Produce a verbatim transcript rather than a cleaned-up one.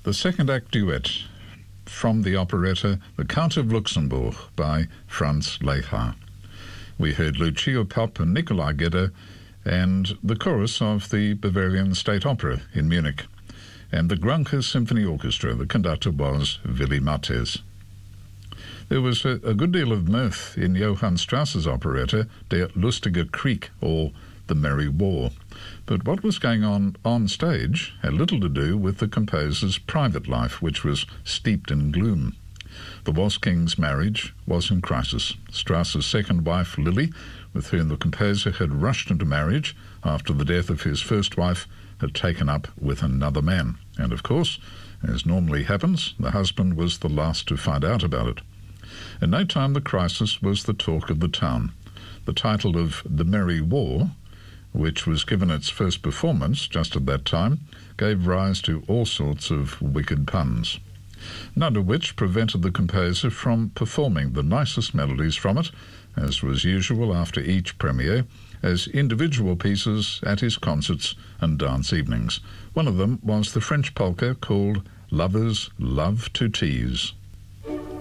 the second act duet from the operetta The Count of Luxembourg by Franz Lehár. We heard Lucia Popp and Nikolai Gedda and the chorus of the Bavarian State Opera in Munich, and the Granca Symphony Orchestra. The conductor was Willy Matthes. There was a, a good deal of mirth in Johann Strauss's operetta Der lustige Krieg, or The Merry War, but what was going on on stage had little to do with the composer's private life, which was steeped in gloom. The Was King's marriage was in crisis. Strauss's second wife, Lily, with whom the composer had rushed into marriage after the death of his first wife, had taken up with another man. And of course, as normally happens, the husband was the last to find out about it. In no time the crisis was the talk of the town. The title of The Merry War, which was given its first performance just at that time, gave rise to all sorts of wicked puns, none of which prevented the composer from performing the nicest melodies from it, as was usual after each premiere, as individual pieces at his concerts and dance evenings. One of them was the French polka called Lovers Love to Tease.